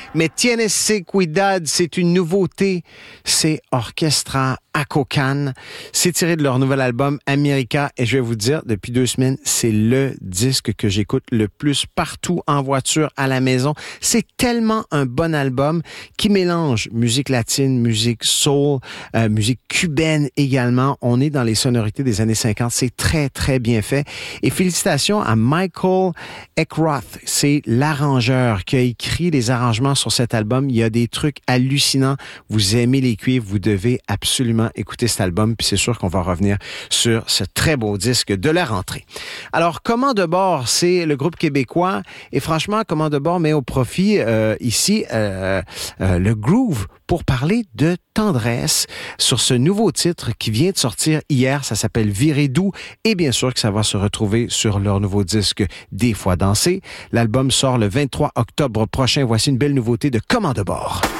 Mais Tienes Cuidad, c'est une nouveauté. C'est Orchestra Acocan. C'est tiré de leur nouvel album America. Et je vais vous dire, depuis 2 semaines, c'est le disque que j'écoute le plus partout en voiture, à la maison. C'est tellement un bon album qui mélange musique latine, musique soul, musique cubaine également. On est dans les sonorités des années 50. C'est très, très bien fait. Et félicitations à Michael Eckroth. C'est l'arrangeur qui a écrit les arrangements sur cet album. Il y a des trucs hallucinants. Vous aimez les cuivres, vous devez absolument écouter cet album. Puis c'est sûr qu'on va revenir sur ce très beau disque de la rentrée. Alors, Comment de bord, c'est le groupe québécois. Et franchement, Comment de bord met au profit ici le groove pour parler de tendresse sur ce nouveau titre qui vient de sortir hier. Ça s'appelle Virer doux. Et bien sûr que ça va se retrouver sur leur nouveau disque Des fois dansé. L'album sort le 23 octobre prochain. Voici une belle nouveauté de Comment de bord.